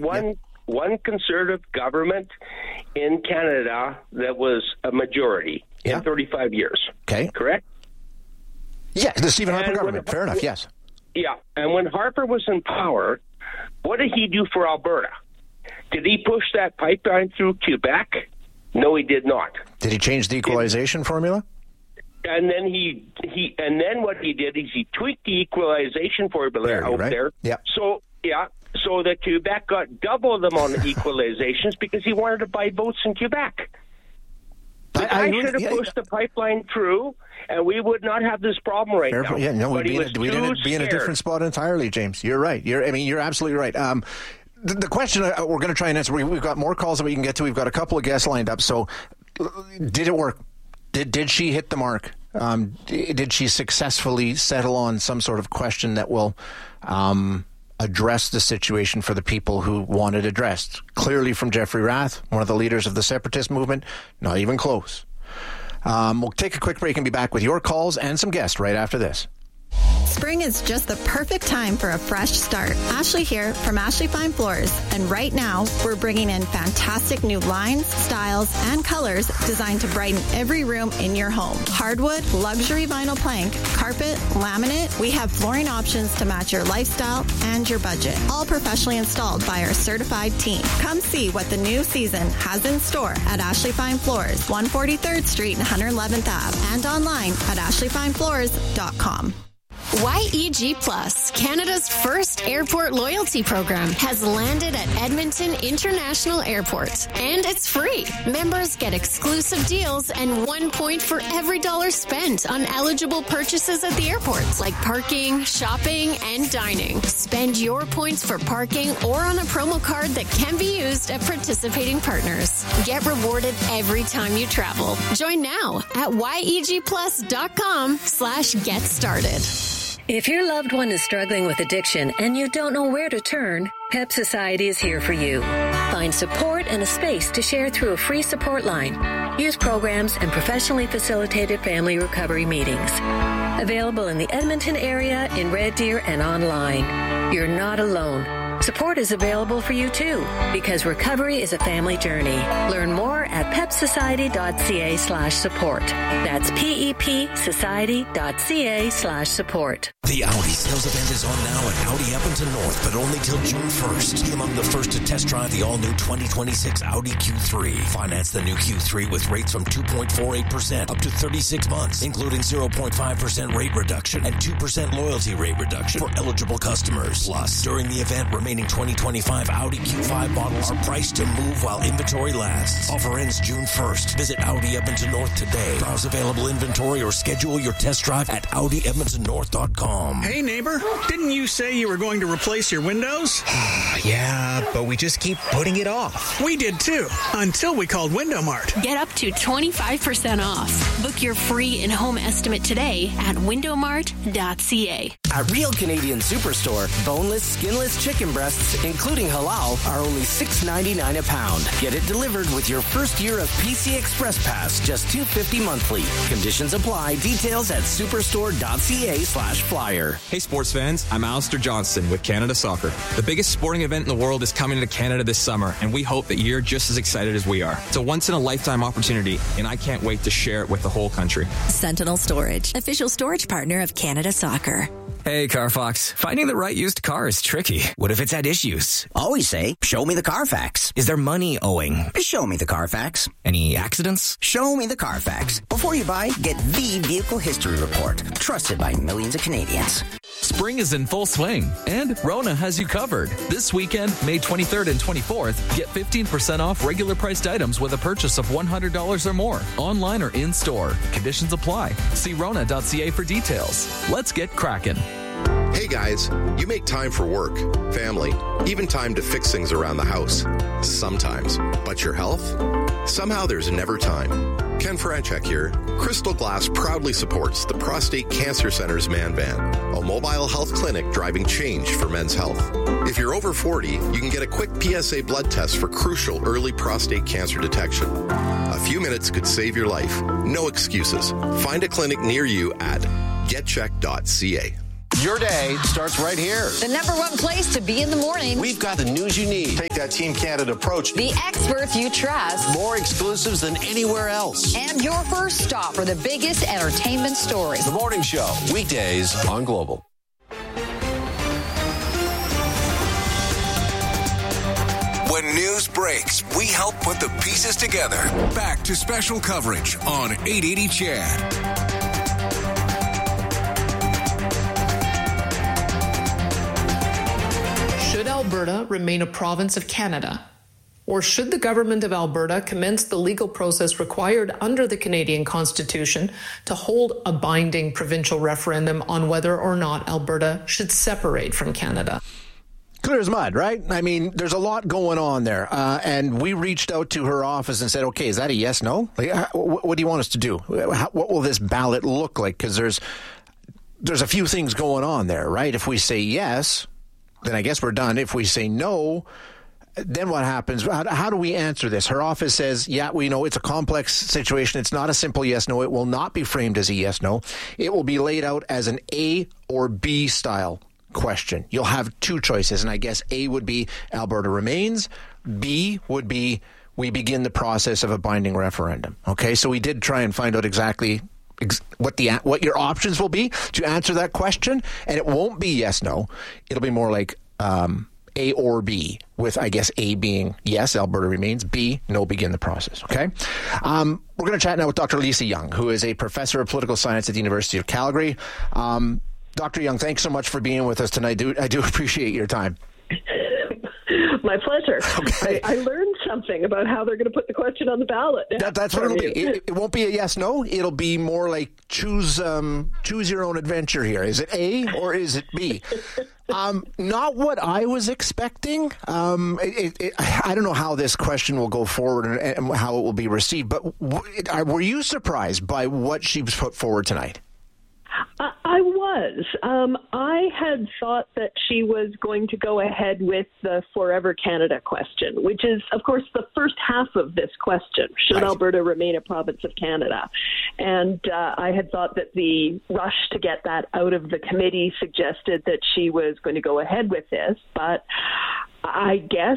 one conservative government in Canada that was a majority in 35 years. Okay. Correct? Yeah, the Stephen Harper government. Fair enough, yes. Yeah, and when Harper was in power, what did he do for Alberta? Did he push that pipeline through Quebec? No, he did not. Did he change the equalization formula? And then what he did is he tweaked the equalization formula out there. Yeah. So that Quebec got double the amount of equalizations because he wanted to buy votes in Quebec. I should have pushed the pipeline through, and we would not have this problem right now. Yeah, no, we'd be in a different spot entirely, James. You're right. You're absolutely right. The question we're going to try and answer, we've got more calls that we can get to. We've got a couple of guests lined up. So did it work? Did she hit the mark? Did she successfully settle on some sort of question that will address the situation for the people who want it addressed? Clearly from Jeffrey Rath, one of the leaders of the separatist movement, not even close. We'll take a quick break and be back with your calls and some guests right after this. Spring is just the perfect time for a fresh start. Ashley here from Ashley Fine Floors. And right now, we're bringing in fantastic new lines, styles, and colors designed to brighten every room in your home. Hardwood, luxury vinyl plank, carpet, laminate. We have flooring options to match your lifestyle and your budget. All professionally installed by our certified team. Come see what the new season has in store at Ashley Fine Floors, 143rd Street and 111th Ave. And online at ashleyfinefloors.com. YEG Plus, Canada's first airport loyalty program, has landed at Edmonton International Airport. And it's free. Members get exclusive deals and 1 point for every dollar spent on eligible purchases at the airport, like parking, shopping, and dining. Spend your points for parking or on a promo card that can be used at participating partners. Get rewarded every time you travel. Join now at YEGplus.com/get started. If your loved one is struggling with addiction and you don't know where to turn, PEP Society is here for you. Find support and a space to share through a free support line, youth programs, and professionally facilitated family recovery meetings. Available in the Edmonton area, in Red Deer, and online. You're not alone. Support is available for you too, because recovery is a family journey. Learn more at pepsociety.ca/support. That's PEPsociety.ca/support. The Audi sales event is on now at Audi Edmonton North, but only till June 1st. Be among the first to test drive the all-new 2026 Audi Q3. Finance the new Q3 with rates from 2.48% up to 36 months, including 0.5% rate reduction and 2% loyalty rate reduction for eligible customers. Plus, during the event, remaining 2025 Audi Q5 models are priced to move while inventory lasts. Offer ends June 1st. Visit Audi Edmonton North today. Browse available inventory or schedule your test drive at AudiEdmontonNorth.com. Hey neighbor, didn't you say you were going to replace your windows? Yeah, but we just keep putting it off. We did too, until we called Window Mart. Get up to 25% off. Book your free in-home estimate today at windowmart.ca. At Real Canadian Superstore, boneless, skinless chicken breasts, including halal, are only $6.99 a pound. Get it delivered with your first year of PC Express Pass, just $2.50 monthly. Conditions apply. Details at superstore.ca/flyer. Hey sports fans, I'm Alistair Johnston with Canada Soccer. The biggest sporting event in the world is coming to Canada this summer, and we hope that you're just as excited as we are. It's a once-in-a-lifetime opportunity, and I can't wait to share it with the whole country. Sentinel Storage, official storage partner of Canada Soccer. Hey, Carfax. Finding the right used car is tricky. What if it's had issues? Always say, show me the Carfax. Is there money owing? Show me the Carfax. Any accidents? Show me the Carfax. Before you buy, get the Vehicle History Report. Trusted by millions of Canadians. Spring is in full swing, and Rona has you covered. This weekend, May 23rd and 24th, get 15% off regular priced items with a purchase of $100 or more, online or in-store. Conditions apply. See Rona.ca for details. Let's get cracking. Hey guys, you make time for work, family, even time to fix things around the house. Sometimes. But your health? Somehow there's never time. Ken Franchek here. Crystal Glass proudly supports the Prostate Cancer Center's Man Van, a mobile health clinic driving change for men's health. If you're over 40, you can get a quick PSA blood test for crucial early prostate cancer detection. A few minutes could save your life. No excuses. Find a clinic near you at getcheck.ca. Your day starts right here. The number one place to be in the morning. We've got the news you need. Take that Team Canada approach. The experts you trust. More exclusives than anywhere else. And your first stop for the biggest entertainment stories. The Morning Show. Weekdays on Global. When news breaks, we help put the pieces together. Back to special coverage on 880 CHED. Should Alberta remain a province of Canada? Or should the government of Alberta commence the legal process required under the Canadian Constitution to hold a binding provincial referendum on whether or not Alberta should separate from Canada? Clear as mud, right? I mean, there's a lot going on there. And we reached out to her office and said, okay, is that a yes, no? Like, what do you want us to do? What will this ballot look like? Because there's a few things going on there, right? If we say yes, then I guess we're done. If we say no, then what happens? How do we answer this? Her office says, yeah, we know it's a complex situation. It's not a simple yes, no. It will not be framed as a yes, no. It will be laid out as an A or B style question. You'll have two choices, and I guess A would be Alberta remains. B would be we begin the process of a binding referendum. Okay, so we did try and find out exactly what your options will be to answer that question, and it won't be yes, no. It'll be more like A or B, with I guess A being yes, Alberta remains. B, no, begin the process. Okay, we're going to chat now with Dr. Lisa Young, who is a professor of political science at the University of Calgary. Dr. Young, thanks so much for being with us tonight. I do appreciate your time. My pleasure. Okay. I learned something about how they're going to put the question on the ballot. That's what it'll be. It won't be a yes, no. It'll be more like choose your own adventure here. Is it A or is it B? Not what I was expecting. I don't know how this question will go forward and how it will be received, but were you surprised by what she put forward tonight? I was. I had thought that she was going to go ahead with the Forever Canada question, which is, of course, the first half of this question. Should Alberta remain a province of Canada? And I had thought that the rush to get that out of the committee suggested that she was going to go ahead with this, but I guess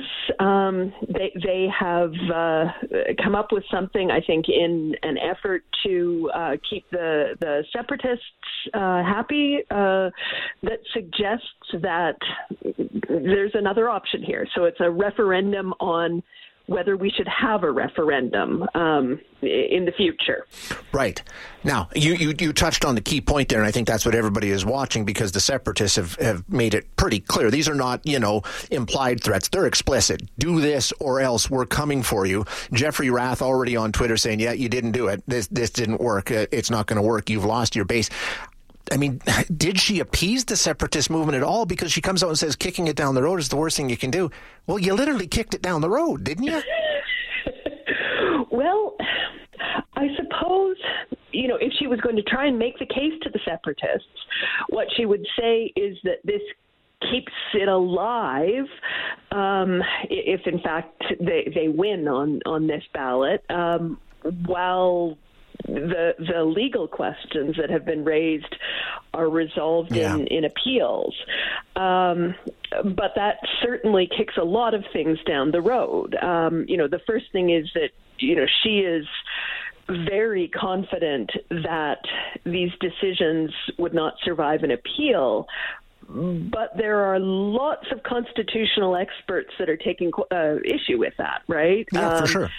they have come up with something, I think, in an effort to keep the separatists happy, that suggests that there's another option here. So it's a referendum on whether we should have a referendum in the future. Right. Now, you touched on the key point there, and I think that's what everybody is watching, because the separatists have made it pretty clear. These are not, implied threats. They're explicit. Do this or else we're coming for you. Jeffrey Rath already on Twitter saying, yeah, you didn't do it. This didn't work. It's not going to work. You've lost your base. I mean, did she appease the separatist movement at all? Because she comes out and says kicking it down the road is the worst thing you can do. Well, you literally kicked it down the road, didn't you? Well, I suppose, if she was going to try and make the case to the separatists, what she would say is that this keeps it alive if, in fact, they win on this ballot, while the legal questions that have been raised are resolved in appeals. But that certainly kicks a lot of things down the road. The first thing is that, she is very confident that these decisions would not survive an appeal. But there are lots of constitutional experts that are taking issue with that, right? Yeah, for sure.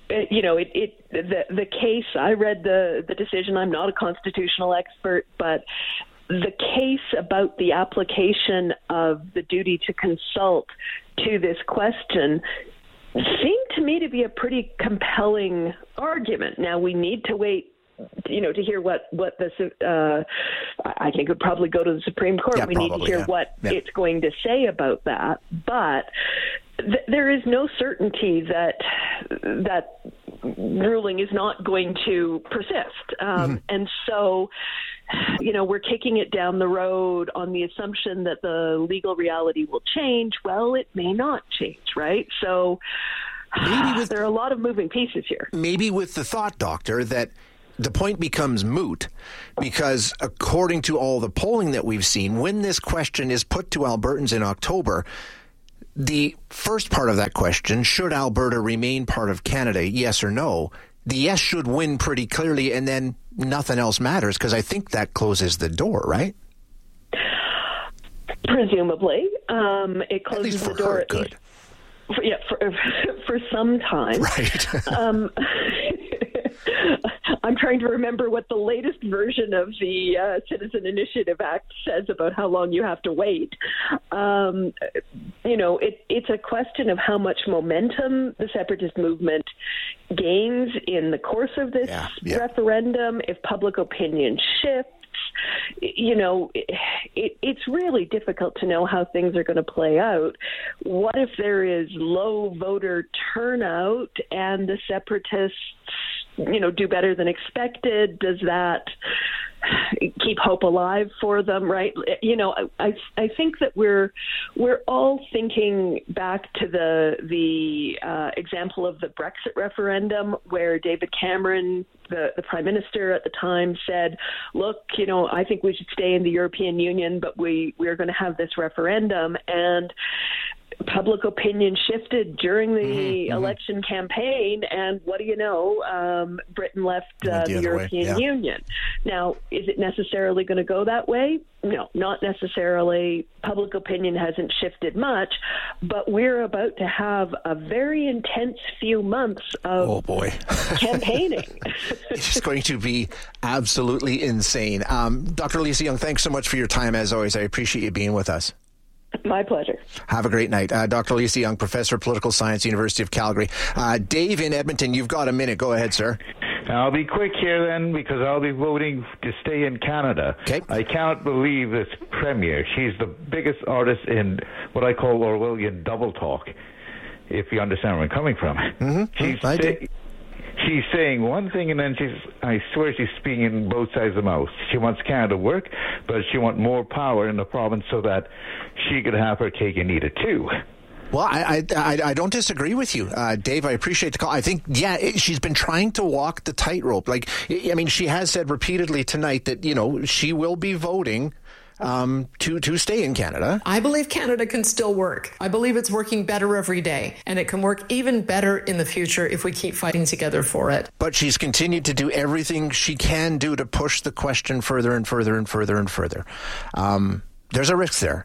The case, I read the decision. I'm not a constitutional expert, but the case about the application of the duty to consult to this question seemed to me to be a pretty compelling argument. Now, we need to wait to hear what the I think it would probably go to the Supreme Court. We need to hear what it's going to say about that. But there is no certainty that ruling is not going to persist. And so, we're kicking it down the road on the assumption that the legal reality will change. Well, it may not change, right? So there are a lot of moving pieces here. Maybe with the thought, Doctor, that the point becomes moot because according to all the polling that we've seen, when this question is put to Albertans in October, the first part of that question, should Alberta remain part of Canada, yes or no, the yes should win pretty clearly, and then nothing else matters, because I think that closes the door, right? Presumably. It closes the door at least for some time. Right. I'm trying to remember what the latest version of the Citizen Initiative Act says about how long you have to wait. It's a question of how much momentum the separatist movement gains in the course of this referendum, if public opinion shifts. It's really difficult to know how things are going to play out. What if there is low voter turnout and the separatists, do better than expected? Does that keep hope alive for them, right? I think that we're all thinking back to the example of the Brexit referendum, where David Cameron, the Prime Minister at the time, said, look, I think we should stay in the European Union, but we're going to have this referendum. And public opinion shifted during the election campaign, and what do you know? Britain left the European Union. Now, is it necessarily going to go that way? No, not necessarily. Public opinion hasn't shifted much, but we're about to have a very intense few months of campaigning. It's going to be absolutely insane. Dr. Lisa Young, thanks so much for your time, as always. I appreciate you being with us. My pleasure. Have a great night. Dr. Lisa Young, Professor of Political Science, University of Calgary. Dave in Edmonton, you've got a minute. Go ahead, sir. I'll be quick here then, because I'll be voting to stay in Canada. Okay. I cannot believe this premier. She's the biggest artist in what I call Orwellian double talk, if you understand where I'm coming from. Mm-hmm. She's saying one thing, and then I swear she's speaking in both sides of the mouth. She wants Canada to work, but she wants more power in the province so that she could have her cake and eat it too. Well, I don't disagree with you, Dave. I appreciate the call. I think, she's been trying to walk the tightrope. She has said repeatedly tonight that, she will be voting to stay in Canada. I believe Canada can still work. I believe it's working better every day, and it can work even better in the future if we keep fighting together for it. But she's continued to do everything she can do to push the question further and further and further and further. There's a risk there,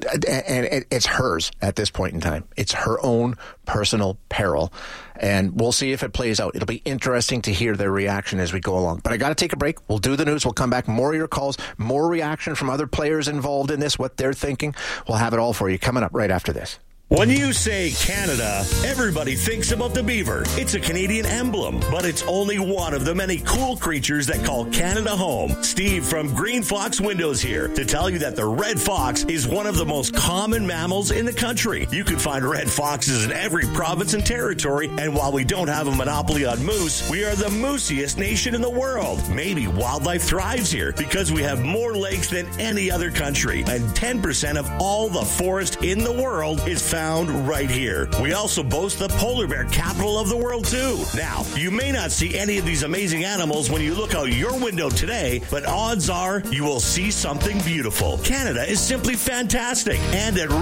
and it's hers at this point in time. It's her own personal peril, and we'll see if it plays out. It'll be interesting to hear their reaction as we go along. But I got to take a break. We'll do the news. We'll come back. More of your calls, more reaction from other players involved in this, what they're thinking. We'll have it all for you coming up right after this. When you say Canada, everybody thinks about the beaver. It's a Canadian emblem, but it's only one of the many cool creatures that call Canada home. Steve from Green Fox Windows here to tell you that the red fox is one of the most common mammals in the country. You can find red foxes in every province and territory, and while we don't have a monopoly on moose, we are the moosiest nation in the world. Maybe wildlife thrives here because we have more lakes than any other country, and 10% of all the forest in the world is found right here. We also boast the polar bear capital of the world too. Now, you may not see any of these amazing animals when you look out your window today, but odds are you will see something beautiful. Canada is simply fantastic. And at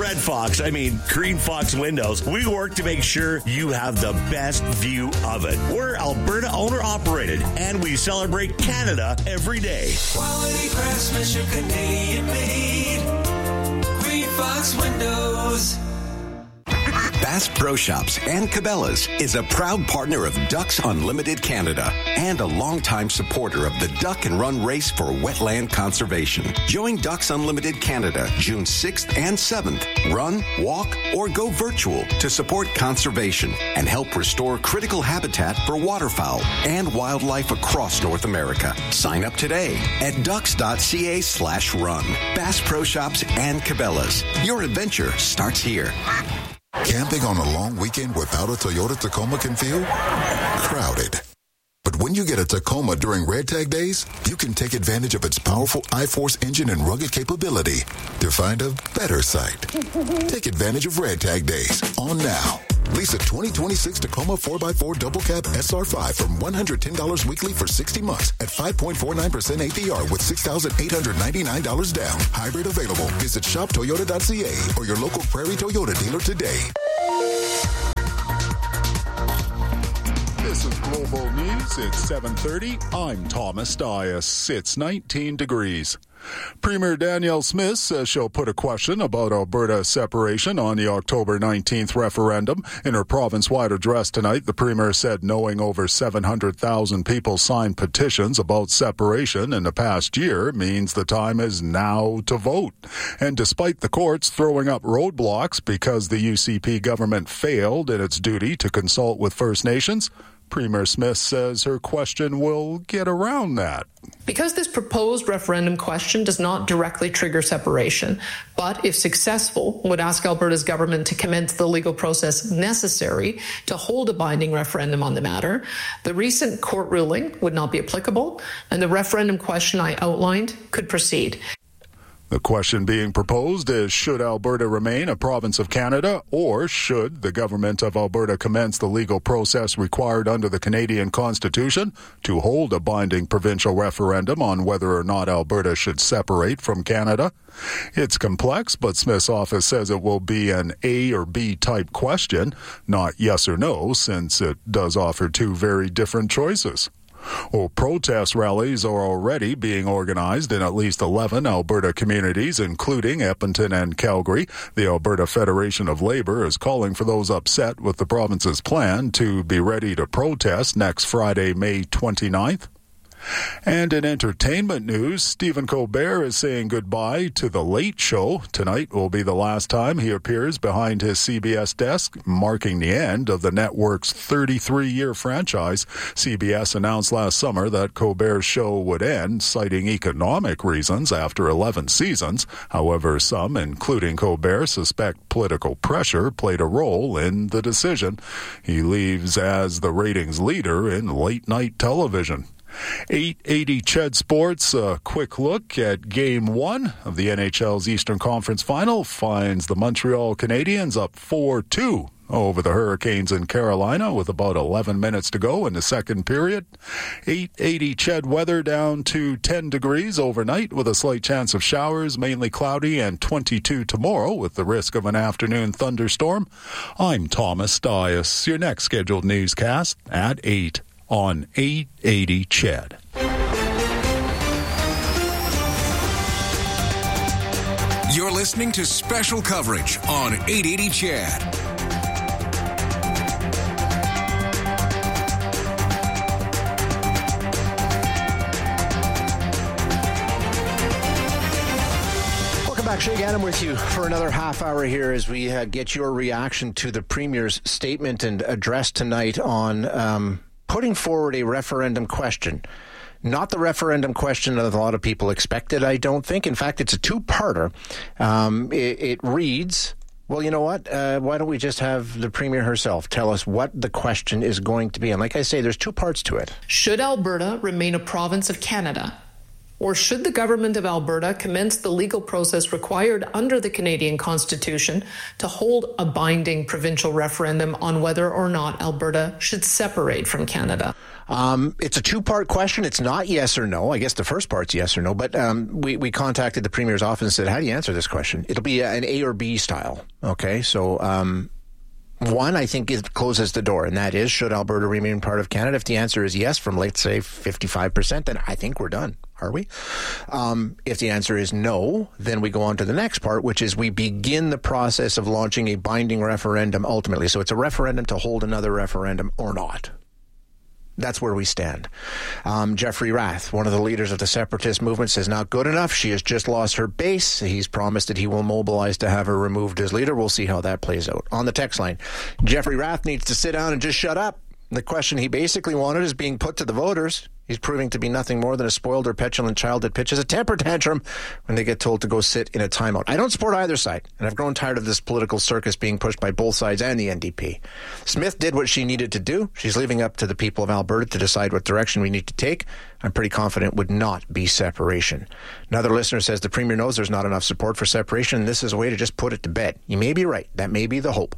Green Fox Windows, we work to make sure you have the best view of it. We're Alberta owner operated, and we celebrate Canada every day. Quality craftsmanship, Canadian made. Green Fox Windows. Bass Pro Shops and Cabela's is a proud partner of Ducks Unlimited Canada and a longtime supporter of the Duck and Run Race for Wetland Conservation. Join Ducks Unlimited Canada June 6th and 7th. Run, walk, or go virtual to support conservation and help restore critical habitat for waterfowl and wildlife across North America. Sign up today at ducks.ca/run. Bass Pro Shops and Cabela's. Your adventure starts here. Camping on a long weekend without a Toyota Tacoma can feel crowded. But when you get a Tacoma during Red Tag Days, you can take advantage of its powerful iForce engine and rugged capability to find a better site. Take advantage of Red Tag Days on now. Lease a 2026 Tacoma 4x4 double cab SR5 from $110 weekly for 60 months at 5.49% APR with $6,899 down. Hybrid available. Visit shoptoyota.ca or your local Prairie Toyota dealer today. This is Global News. It's 7:30. I'm Thomas Dias. It's 19 degrees. Premier Danielle Smith says she'll put a question about Alberta separation on the October 19th referendum. In her province-wide address tonight, the Premier said knowing over 700,000 people signed petitions about separation in the past year means the time is now to vote. And despite the courts throwing up roadblocks because the UCP government failed in its duty to consult with First Nations, Premier Smith says her question will get around that. Because this proposed referendum question does not directly trigger separation, but if successful, would ask Alberta's government to commence the legal process necessary to hold a binding referendum on the matter, the recent court ruling would not be applicable, and the referendum question I outlined could proceed. The question being proposed is, should Alberta remain a province of Canada, or should the government of Alberta commence the legal process required under the Canadian Constitution to hold a binding provincial referendum on whether or not Alberta should separate from Canada? It's complex, but Smith's office says it will be an A or B type question, not yes or no, since it does offer two very different choices. Protest rallies are already being organized in at least 11 Alberta communities, including Edmonton and Calgary. The Alberta Federation of Labour is calling for those upset with the province's plan to be ready to protest next Friday, May 29th. And in entertainment news, Stephen Colbert is saying goodbye to The Late Show. Tonight will be the last time he appears behind his CBS desk, marking the end of the network's 33-year franchise. CBS announced last summer that Colbert's show would end, citing economic reasons after 11 seasons. However, some, including Colbert, suspect political pressure played a role in the decision. He leaves as the ratings leader in late-night television. 880 Ched Sports, a quick look at Game 1 of the NHL's Eastern Conference Final finds the Montreal Canadiens up 4-2 over the Hurricanes in Carolina with about 11 minutes to go in the second period. 880 Ched weather down to 10 degrees overnight with a slight chance of showers, mainly cloudy, and 22 tomorrow with the risk of an afternoon thunderstorm. I'm Thomas Dias. Your next scheduled newscast at 8 on 880 Ched. You're listening to special coverage on 880 Ched. Back, Shay Gannon with you for another half hour here as we get your reaction to the Premier's statement and address tonight on putting forward a referendum question. Not the referendum question that a lot of people expected, I don't think. In fact, it's a two-parter. It reads, well, you know what? Why don't we just have the Premier herself tell us what the question is going to be? And like I say, there's two parts to it. Should Alberta remain a province of Canada? Or should the government of Alberta commence the legal process required under the Canadian Constitution to hold a binding provincial referendum on whether or not Alberta should separate from Canada? It's a two-part question. It's not yes or no. I guess the first part's yes or no, but we contacted the Premier's office and said, how do you answer this question? It'll be an A or B style. Okay, so one, I think, it closes the door, and that is, should Alberta remain part of Canada? If the answer is yes from, let's say, 55%, then I think we're done. Are we? If the answer is no, then we go on to the next part, which is we begin the process of launching a binding referendum ultimately. So it's a referendum to hold another referendum or not. That's where we stand. Jeffrey Rath, one of the leaders of the separatist movement, says not good enough. She has just lost her base. He's promised that he will mobilize to have her removed as leader. We'll see how that plays out. On the text line, Jeffrey Rath needs to sit down and just shut up. The question he basically wanted is being put to the voters. He's proving to be nothing more than a spoiled or petulant child that pitches a temper tantrum when they get told to go sit in a timeout. I don't support either side, and I've grown tired of this political circus being pushed by both sides and the NDP. Smith did what she needed to do. She's leaving up to the people of Alberta to decide what direction we need to take. I'm pretty confident would not be separation. Another listener says the Premier knows there's not enough support for separation, and this is a way to just put it to bed. You may be right. That may be the hope.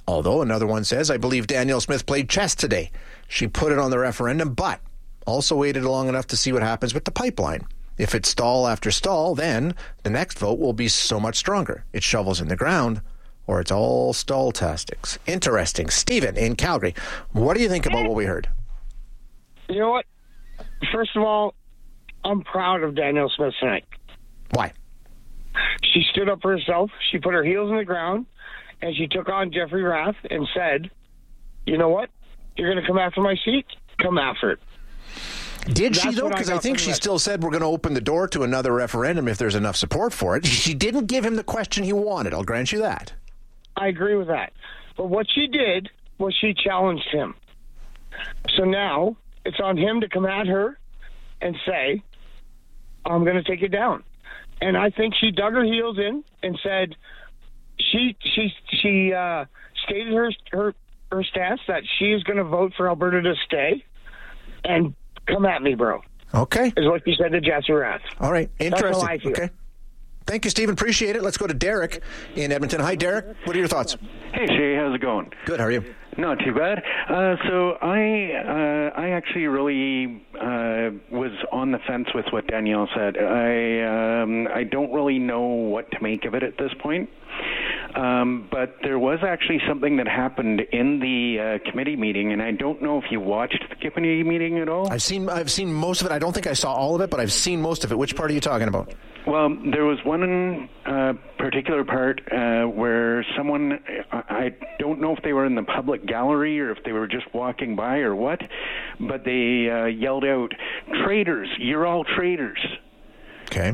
Although another one says, I believe Danielle Smith played chess today. She put it on the referendum, but also waited long enough to see what happens with the pipeline. If it's stall after stall, then the next vote will be so much stronger. It's shovels in the ground, or it's all stall tactics. Interesting. Stephen in Calgary, what do you think about what we heard? You know what? First of all, I'm proud of Danielle Smith tonight. Why? She stood up for herself. She put her heels in the ground, and she took on Jeffrey Rath and said, you know what? You're going to come after my seat? Come after it. Did she, though? Because I think she still said we're going to open the door to another referendum if there's enough support for it. She didn't give him the question he wanted. I'll grant you that. I agree with that. But what she did was she challenged him. So now it's on him to come at her and say, I'm going to take it down. And I think she dug her heels in and said she stated her stance that she is going to vote for Alberta to stay. And come at me, bro. Okay. Is what she said to Jesse Rath. All right. Interesting. That's how I feel. Okay. Thank you, Stephen. Appreciate it. Let's go to Derek in Edmonton. Hi, Derek. What are your thoughts? Hey, Shay. How's it going? Good. How are you? Not too bad. So I actually really was on the fence with what Danielle said. I don't really know what to make of it at this point. But there was actually something that happened in the committee meeting, and I don't know if you watched the committee meeting at all. I've seen most of it. I don't think I saw all of it, but I've seen most of it. Which part are you talking about? Well, there was one particular part where someone, I don't know if they were in the public gallery or if they were just walking by or what, but they yelled out, "Traitors! You're all traitors!" Okay.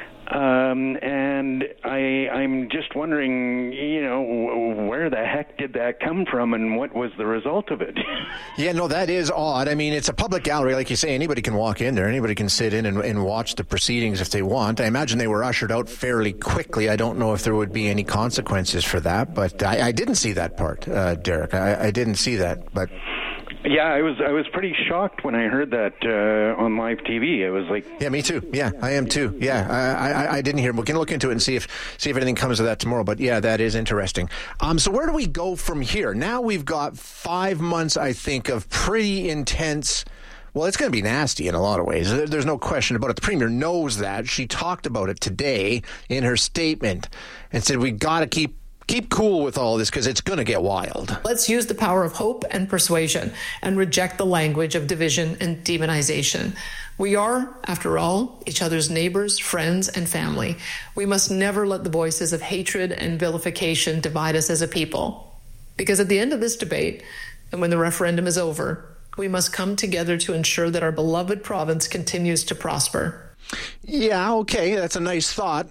And I'm just wondering, where the heck did that come from and what was the result of it? Yeah, no, that is odd. I mean, it's a public gallery. Like you say, anybody can walk in there. Anybody can sit in and watch the proceedings if they want. I imagine they were ushered out fairly quickly. I don't know if there would be any consequences for that, but I didn't see that part, Derek. I didn't see that, but... Yeah, I was pretty shocked when I heard that on live TV. I was like, yeah, me too. Yeah, I am too. Yeah, I didn't hear. We can look into it and see if anything comes of that tomorrow. But yeah, that is interesting. So where do we go from here? Now we've got 5 months, I think, of pretty intense. Well, it's going to be nasty in a lot of ways. There's no question about it. The Premier knows that. She talked about it today in her statement and said we got to keep cool with all this because it's going to get wild. Let's use the power of hope and persuasion and reject the language of division and demonization. We are, after all, each other's neighbors, friends, and family. We must never let the voices of hatred and vilification divide us as a people. Because at the end of this debate, and when the referendum is over, we must come together to ensure that our beloved province continues to prosper. Yeah, okay, that's a nice thought.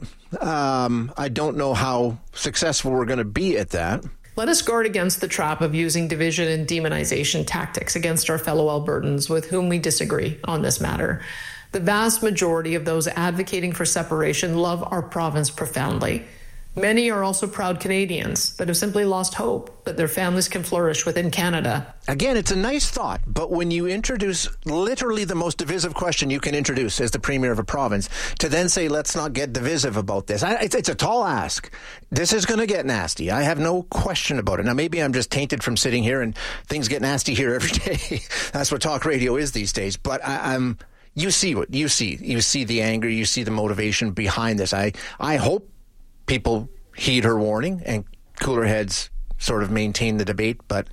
I don't know how successful we're going to be at that. Let us guard against the trap of using division and demonization tactics against our fellow Albertans with whom we disagree on this matter. The vast majority of those advocating for separation love our province profoundly. Many are also proud Canadians that have simply lost hope that their families can flourish within Canada. Again, it's a nice thought, but when you introduce literally the most divisive question you can introduce as the Premier of a province, to then say, let's not get divisive about this, it's a tall ask. This is going to get nasty. I have no question about it. Now, maybe I'm just tainted from sitting here and things get nasty here every day. That's what talk radio is these days. But you see what you see. You see the anger. You see the motivation behind this. I hope people heed her warning and cooler heads sort of maintain the debate, but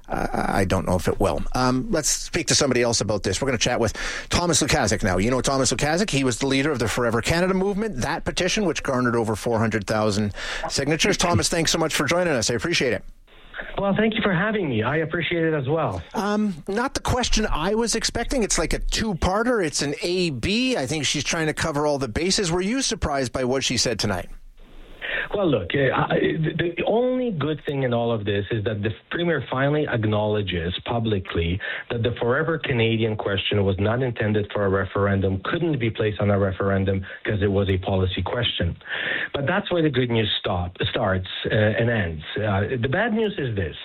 I don't know if it will. Let's speak to somebody else about this. We're going to chat with Thomas Lukaszuk now. You know Thomas Lukaszuk? He was the leader of the Forever Canada movement, that petition, which garnered over 400,000 signatures. Thomas, thanks so much for joining us. I appreciate it. Well, thank you for having me. I appreciate it as well. Not the question I was expecting. It's like a two-parter. It's an A-B. I think she's trying to cover all the bases. Were you surprised by what she said tonight? Well, look, the only good thing in all of this is that the Premier finally acknowledges publicly that the Forever Canadian question was not intended for a referendum, couldn't be placed on a referendum because it was a policy question. But that's where the good news starts and ends. The bad news is this.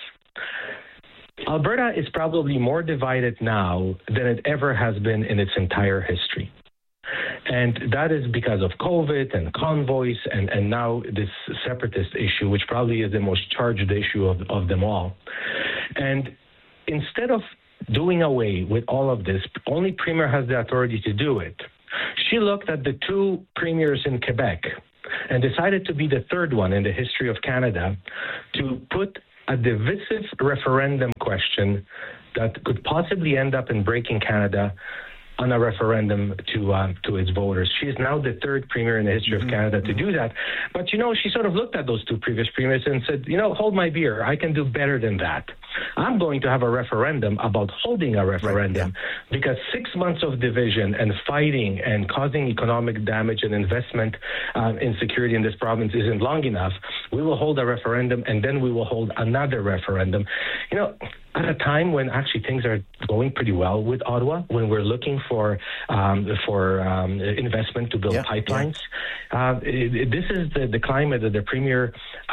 Alberta is probably more divided now than it ever has been in its entire history. And that is because of COVID and convoys and now this separatist issue, which probably is the most charged issue of them all. And instead of doing away with all of this, only Premier has the authority to do it. She looked at the two premiers in Quebec and decided to be the third one in the history of Canada to put a divisive referendum question that could possibly end up in breaking Canada on a referendum to its voters. She is now the third premier in the history of Canada to do that. But, she sort of looked at those two previous premiers and said, hold my beer. I can do better than that. I'm going to have a referendum about holding a referendum because 6 months of division and fighting and causing economic damage and investment in security in this province isn't long enough. We will hold a referendum and then we will hold another referendum. At a time when actually things are going pretty well with Ottawa, when we're looking for investment to build pipelines, this is the climate that the Premier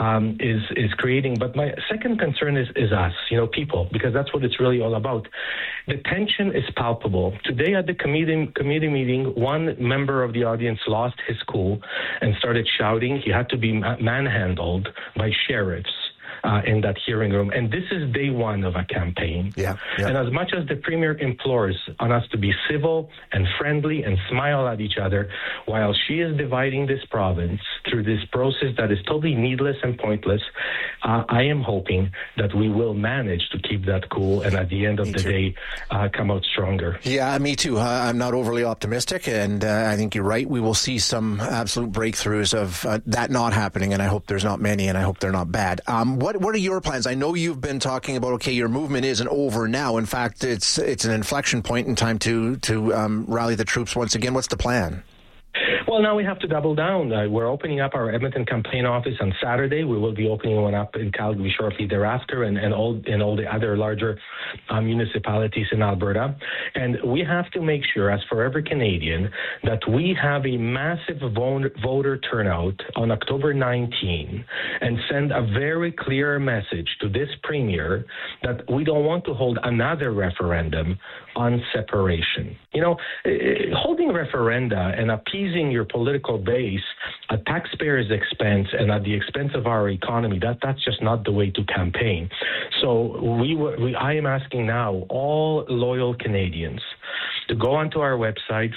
is creating. But my second concern is us, people, because that's what it's really all about. The tension is palpable. Today at the committee meeting, one member of the audience lost his cool and started shouting. He had to be manhandled by sheriffs in that hearing room. And this is day one of a campaign. And as much as the Premier implores on us to be civil and friendly and smile at each other, while she is dividing this province through this process that is totally needless and pointless, I am hoping that we will manage to keep that cool and at the end of the day come out stronger. Yeah, me too. I'm not overly optimistic, and I think you're right. We will see some absolute breakthroughs of that not happening, and I hope there's not many, and I hope they're not bad. What are your plans? I know you've been talking about, your movement isn't over now. In fact, it's an inflection point in time to rally the troops once again. What's the plan? Well, now we have to double down. We're opening up our Edmonton campaign office on Saturday. We will be opening one up in Calgary shortly thereafter and all the other larger municipalities in Alberta. And we have to make sure, as Forever Canadian, that we have a massive voter turnout on October 19 and send a very clear message to this Premier that we don't want to hold another referendum on separation. Holding referenda and appeasing your political base at taxpayers' expense and at the expense of our economy, that's just not the way to campaign. So I am asking now all loyal Canadians to go onto our website,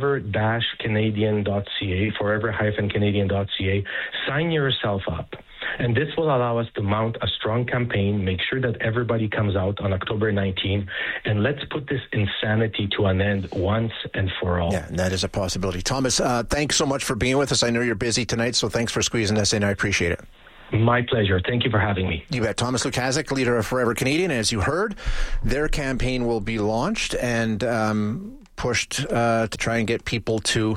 forever-canadian.ca, forever-canadian.ca, sign yourself up. And this will allow us to mount a strong campaign, make sure that everybody comes out on October 19, and let's put this insanity to an end once and for all. Yeah, that is a possibility. Thomas, thanks so much for being with us. I know you're busy tonight, so thanks for squeezing us in. I appreciate it. My pleasure. Thank you for having me. You bet. Thomas Lukaszuk, leader of Forever Canadian. As you heard, their campaign will be launched and pushed to try and get people to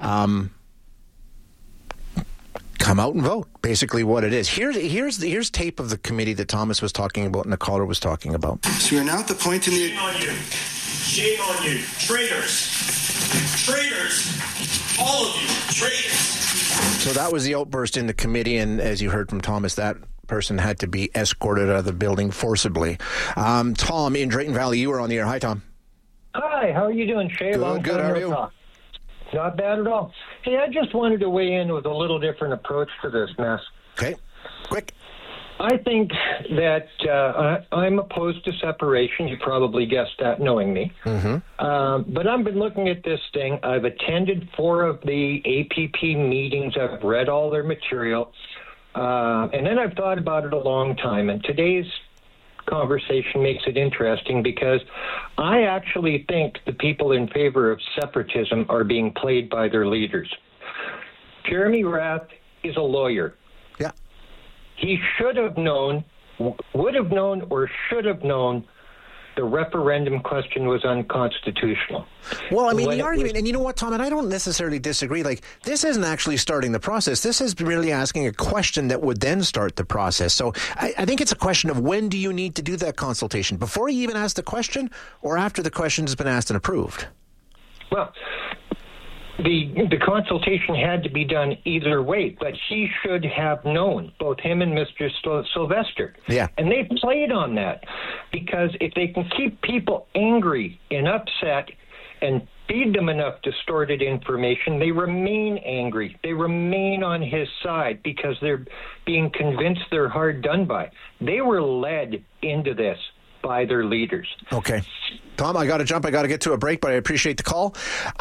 come out and vote. Basically what it is. Here's tape of the committee that Thomas was talking about and the caller was talking about. So we are now at the point in the... Shame on you. Shame on you. Traitors. Traitors. All of you. Traitors. So that was the outburst in the committee, and as you heard from Thomas, that person had to be escorted out of the building forcibly. Tom in Drayton Valley, you were on the air. Hi, Tom. Hi, how are you doing, Shay? Good, how are you? Not bad at all. Hey, I just wanted to weigh in with a little different approach to this mess. Okay, quick. I think that I'm opposed to separation. You probably guessed that knowing me. Mm-hmm. But I've been looking at this thing. I've attended 4 of the APP meetings. I've read all their material. And then I've thought about it a long time. And today's conversation makes it interesting because I actually think the people in favor of separatism are being played by their leaders. Jeremy Rath is a lawyer. Yeah. He should have known, would have known, or should have known the referendum question was unconstitutional. Well, I mean, the argument, and you know what, Tom, and I don't necessarily disagree, like, this isn't actually starting the process. This is really asking a question that would then start the process. So I think it's a question of when do you need to do that consultation? Before you even ask the question or after the question has been asked and approved? Well, the consultation had to be done either way, but he should have known, both him and Mr. Sylvester. Yeah. And they played on that because if they can keep people angry and upset and feed them enough distorted information, they remain angry. They remain on his side because they're being convinced they're hard done by. They were led into this by their leaders. Okay. Tom, I got to jump. I got to get to a break, but I appreciate the call.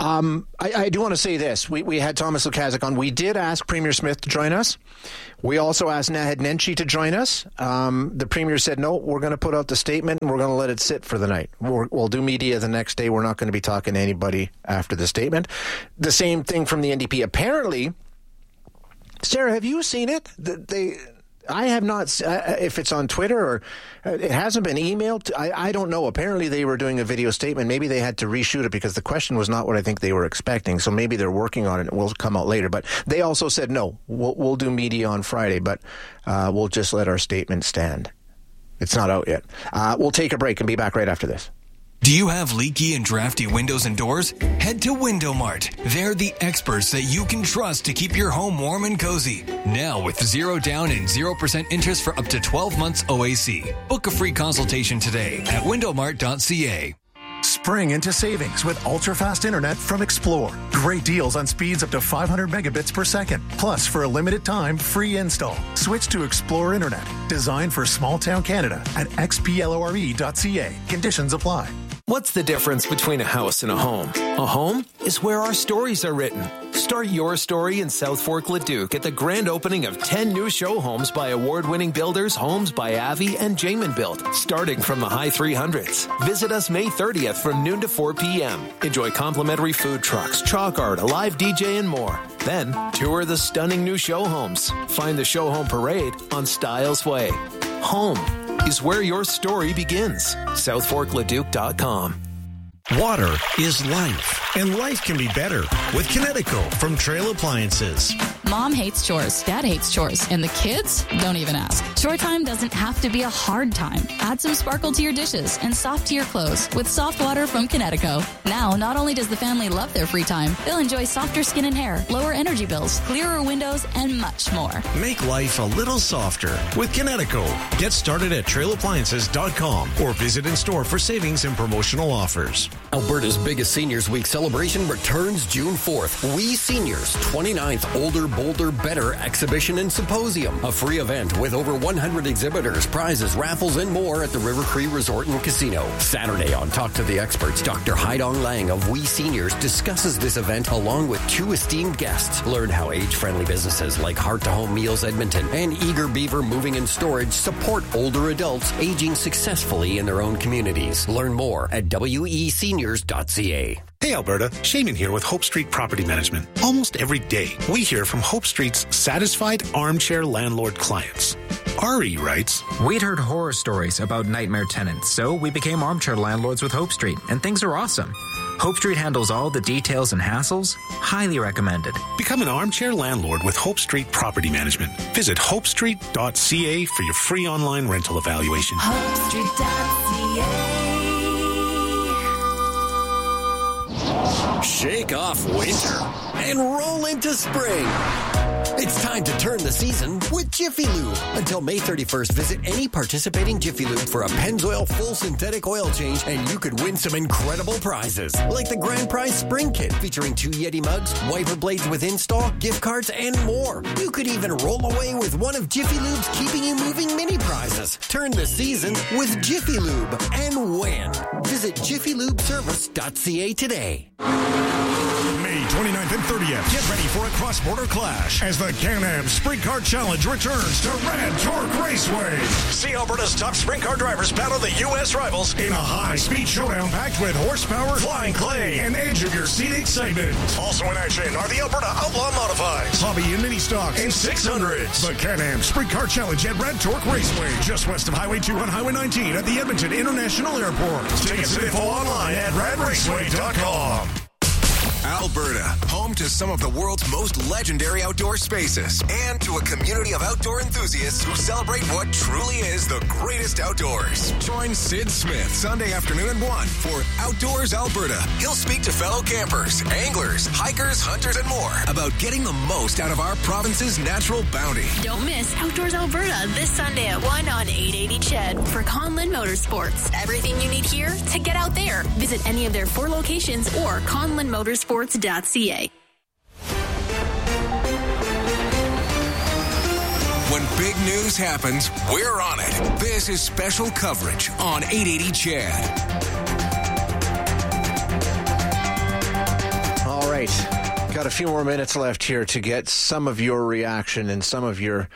I do want to say this. We had Thomas Lukaszuk on. We did ask Premier Smith to join us. We also asked Naheed Nenshi to join us. The Premier said, no, we're going to put out the statement and we're going to let it sit for the night. We'll do media the next day. We're not going to be talking to anybody after the statement. The same thing from the NDP. Apparently, Sarah, have you seen it? I have not, if it's on Twitter or it hasn't been emailed. I don't know. Apparently they were doing a video statement. Maybe they had to reshoot it because the question was not what I think they were expecting. So maybe they're working on it and it will come out later. But they also said, no, we'll do media on Friday, but we'll just let our statement stand. It's not out yet. We'll take a break and be back right after this. Do you have leaky and drafty windows and doors? Head to Window Mart. They're the experts that you can trust to keep your home warm and cozy. Now with 0 down and 0% interest for up to 12 months OAC. Book a free consultation today at windowmart.ca. Spring into savings with ultra-fast internet from Explore. Great deals on speeds up to 500 megabits per second. Plus, for a limited time, free install. Switch to Explore Internet. Designed for small-town Canada at xplore.ca. Conditions apply. What's the difference between a house and a home? A home is where our stories are written. Start your story in South Fork Leduc at the grand opening of 10 new show homes by award-winning builders Homes by Avi and Jamin Built, starting from the high 300s. Visit us May 30th from noon to 4 p.m. Enjoy complimentary food trucks, chalk art, a live DJ, and more. Then, tour the stunning new show homes. Find the show home parade on Styles Way. Home is where your story begins. SouthForkLeduc.com. Water is life, and life can be better with Kinetico from Trail Appliances. Mom hates chores, Dad hates chores, and the kids don't even ask. Chore time doesn't have to be a hard time. Add some sparkle to your dishes and soft to your clothes with soft water from Kinetico. Now, not only does the family love their free time, they'll enjoy softer skin and hair, lower energy bills, clearer windows, and much more. Make life a little softer with Kinetico. Get started at trailappliances.com or visit in store for savings and promotional offers. Alberta's biggest Seniors Week celebration returns June 4th. We Seniors 29th Older, Bolder, Better Exhibition and Symposium. A free event with over 100 exhibitors, prizes, raffles, and more at the River Cree Resort and Casino. Saturday on Talk to the Experts, Dr. Haidong Lang of We Seniors discusses this event along with 2 esteemed guests. Learn how age-friendly businesses like Heart to Home Meals Edmonton and Eager Beaver Moving and Storage support older adults aging successfully in their own communities. Learn more at WESeniors.ca. Hey Alberta, Shaman here with Hope Street Property Management. Almost every day, we hear from Hope Street's satisfied armchair landlord clients. Ari writes, We'd heard horror stories about nightmare tenants, so we became armchair landlords with Hope Street, and things are awesome. Hope Street handles all the details and hassles. Highly recommended. Become an armchair landlord with Hope Street Property Management. Visit hopestreet.ca for your free online rental evaluation. HopeStreet.ca. Shake off winter and roll into spring. It's time to turn the season with Jiffy Lube. Until May 31st, visit any participating Jiffy Lube for a Pennzoil full synthetic oil change, and you could win some incredible prizes, like the Grand Prize Spring Kit featuring 2 Yeti mugs, wiper blades with install, gift cards, and more. You could even roll away with one of Jiffy Lube's Keeping You Moving mini prizes. Turn the season with Jiffy Lube and win. Visit jiffylubeservice.ca today. May 29th and 30th, get ready for a cross-border clash as the Can-Am Sprint Car Challenge returns to Rad Torque Raceway. See Alberta's top sprint car drivers battle the U.S. rivals in a high-speed showdown packed with horsepower, flying clay, and edge-of-your-seat excitement. Also in action are the Alberta Outlaw Modifieds, Hobby and Mini Stocks, and 600s. The Can-Am Sprint Car Challenge at Rad Torque Raceway, just west of Highway 2 on Highway 19 at the Edmonton International Airport. Tickets and info online at radraceway.com. Alberta, home to some of the world's most legendary outdoor spaces and to a community of outdoor enthusiasts who celebrate what truly is the greatest outdoors. Join Sid Smith Sunday afternoon at 1 for Outdoors Alberta. He'll speak to fellow campers, anglers, hikers, hunters, and more about getting the most out of our province's natural bounty. Don't miss Outdoors Alberta this Sunday at 1 on 880 CHED for Conlin Motorsports. Everything you need here to get out there. Visit any of their 4 locations or conlinmotorsports.ca. When big news happens, we're on it. This is special coverage on 880 CHED. All right. Got a few more minutes left here to get some of your reaction and some of your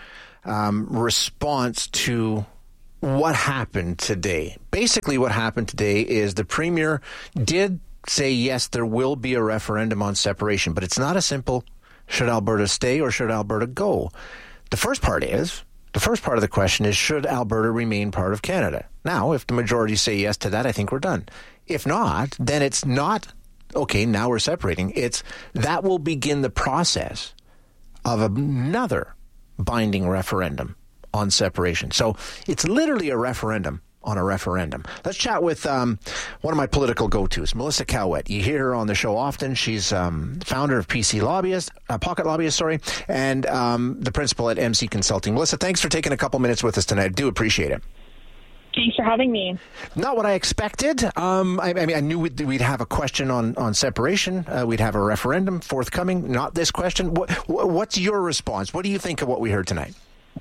response to what happened today. Basically, what happened today is the Premier did say, yes, there will be a referendum on separation, but it's not a simple, should Alberta stay or should Alberta go? The first part of the question is, should Alberta remain part of Canada? Now, if the majority say yes to that, I think we're done. If not, then it's not, okay, now we're separating. It's that will begin the process of another binding referendum on separation. So it's literally a referendum on a referendum. Let's chat with one of my political go-tos, Melissa Cowett. You hear her on the show often. She's founder of PC Lobbyist, Pocket Lobbyist, and the principal at MC Consulting. Melissa, thanks for taking a couple minutes with us tonight. I do appreciate it. Thanks for having me. Not what I expected. I mean, I knew we'd have a question on separation. We'd have a referendum forthcoming. Not this question. What's your response? What do you think of what we heard tonight?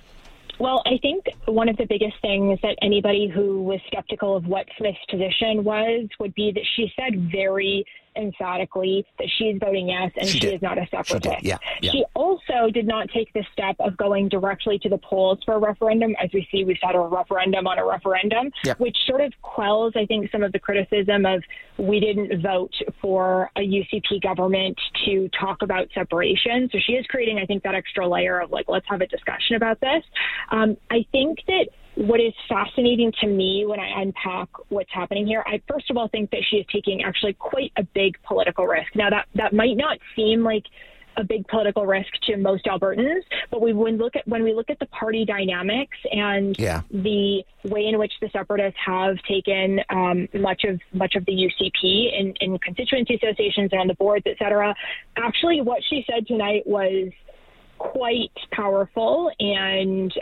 Well, I think one of the biggest things that anybody who was skeptical of what Smith's position would be that she said very emphatically that she's voting yes and she is not a separatist. Yeah. She also did not take the step of going directly to the polls for a referendum. As we see, we've had a referendum on a referendum, which sort of quells, I think, some of the criticism of we didn't vote for a UCP government to talk about separation. So she is creating, I think, that extra layer of let's have a discussion about this. I think that what is fascinating to me when I unpack what's happening here, I first of all think that she is taking actually quite a big political risk. Now, that might not seem like a big political risk to most Albertans, but when we look at the party dynamics and the way in which the Separatists have taken much of the UCP in constituency associations and on the boards, et cetera, actually what she said tonight was quite powerful and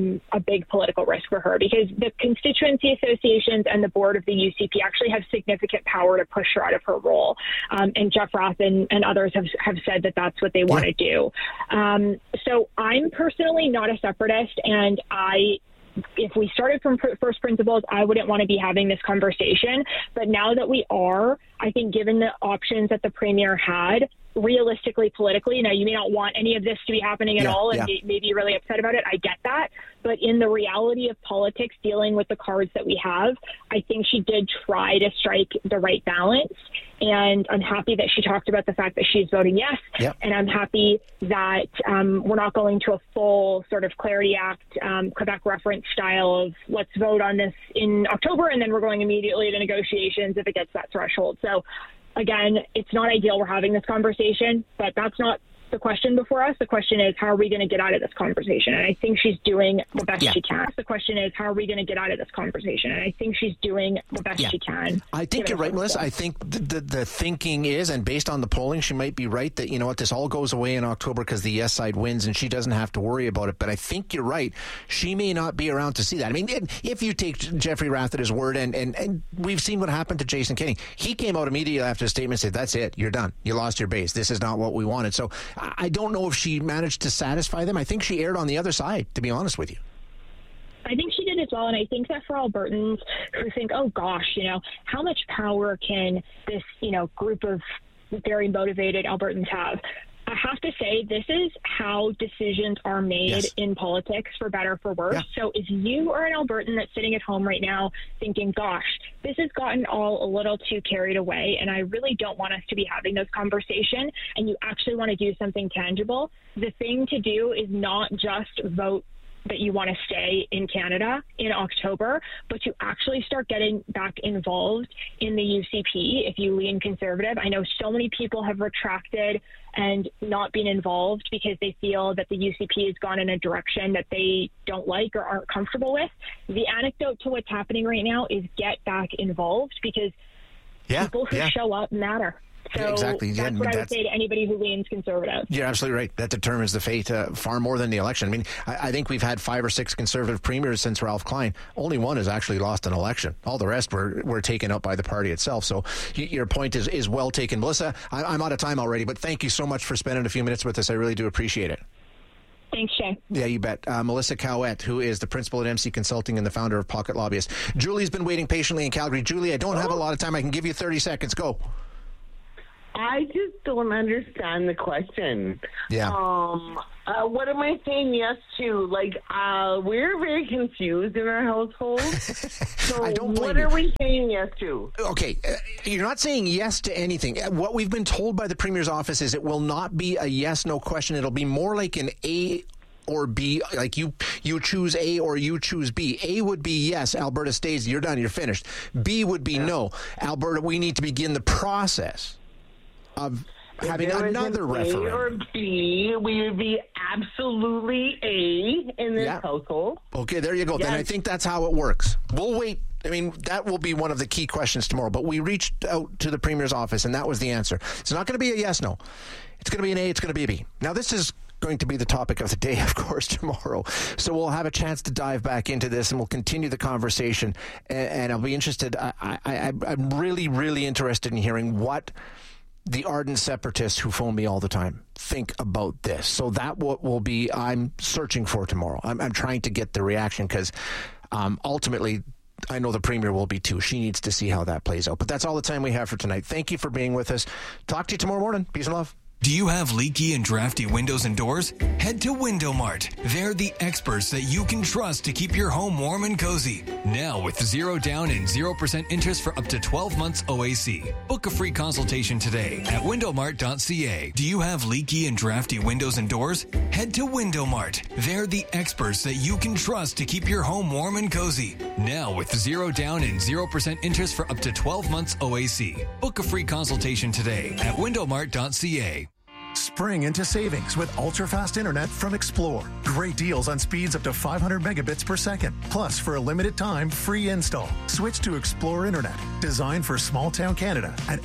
a big political risk for her, because the constituency associations and the board of the UCP actually have significant power to push her out of her role. And Jeff Rath and others have said that that's what they want to do. So I'm personally not a separatist, and if we started from first principles, I wouldn't want to be having this conversation. But now that we are, I think given the options that the Premier had, realistically, politically, now you may not want any of this to be happening at all, and maybe you're really upset about it. I get that. But in the reality of politics, dealing with the cards that we have, I think she did try to strike the right balance. And I'm happy that she talked about the fact that she's voting yes. And I'm happy that we're not going to a full sort of Clarity Act, Quebec reference style of let's vote on this in October and then we're going immediately to negotiations if it gets that threshold. So again, it's not ideal we're having this conversation, but that's not the question before us. The question is, how are we going to get out of this conversation? And I think she's doing the best she can. The question is, how are we going to get out of this conversation? And I think she's doing the best she can. I think you're right, Melissa. I think the thinking is, and based on the polling, she might be right that, you know what, this all goes away in October because the yes side wins and she doesn't have to worry about it. But I think you're right. She may not be around to see that. I mean, if you take Jeffrey Rath at his word, and we've seen what happened to Jason Kenney. He came out immediately after the statement and said, that's it. You're done. You lost your base. This is not what we wanted. So I don't know if she managed to satisfy them. I think she erred on the other side, to be honest with you. I think she did as well, and I think that for Albertans who think, oh gosh, you know, how much power can this, you know, group of very motivated Albertans have? I have to say, this is how decisions are made in politics, for better or for worse. So if you are an Albertan that's sitting at home right now thinking, gosh, this has gotten all a little too carried away, and I really don't want us to be having this conversation, and you actually want to do something tangible, the thing to do is not just vote that you want to stay in Canada in October, but to actually start getting back involved in the UCP if you lean conservative. I know so many people have retracted and not been involved because they feel that the UCP has gone in a direction that they don't like or aren't comfortable with. The anecdote to what's happening right now is get back involved, because people who show up matter. So exactly. That's what I would say to anybody who leans conservative. You're absolutely right. That determines the fate far more than the election. I mean, I think we've had 5 or 6 conservative premiers since Ralph Klein. Only one has actually lost an election. All the rest were taken up by the party itself. So your point is well taken. Melissa, I'm out of time already, but thank you so much for spending a few minutes with us. I really do appreciate it. Thanks, Shay. Yeah, you bet. Melissa Cowett, who is the principal at MC Consulting and the founder of Pocket Lobbyist. Julie's been waiting patiently in Calgary. Julie, I don't have a lot of time. I can give you 30 seconds. Go. I just don't understand the question. Yeah. What am I saying yes to? Like, we're very confused in our household. So I don't blame what are you. we saying yes to? Okay, you're not saying yes to anything. What we've been told by the Premier's office is it will not be a yes-no question. It'll be more like an A or B, like you choose A or you choose B. A would be yes, Alberta stays, you're done, you're finished. B would be no, Alberta, we need to begin the process of having another referendum. A or B, we would be absolutely A in this household. Okay, there you go. Then I think that's how it works. We'll wait. I mean, that will be one of the key questions tomorrow. But we reached out to the Premier's office, and that was the answer. It's not going to be a yes-no. It's going to be an A. It's going to be a B. Now, this is going to be the topic of the day, of course, tomorrow. So we'll have a chance to dive back into this, and we'll continue the conversation. And I'll be interested. I'm really, really interested in hearing what the ardent separatists who phone me all the time think about this. So that will be, I'm searching for tomorrow. I'm trying to get the reaction, because ultimately, I know the Premier will be too. She needs to see how that plays out. But that's all the time we have for tonight. Thank you for being with us. Talk to you tomorrow morning. Peace and love. Do you have leaky and drafty windows and doors? Head to Window Mart. They're the experts that you can trust to keep your home warm and cozy. Now with 0 down and 0% interest for up to 12 months OAC. Book a free consultation today at windowmart.ca. Do you have leaky and drafty windows and doors? Head to Window Mart. They're the experts that you can trust to keep your home warm and cozy. Now with 0 down and 0% interest for up to 12 months OAC. Book a free consultation today at windowmart.ca. Spring into savings with ultra-fast internet from Explore. Great deals on speeds up to 500 megabits per second. Plus, for a limited time, free install. Switch to Explore Internet. Designed for small-town Canada at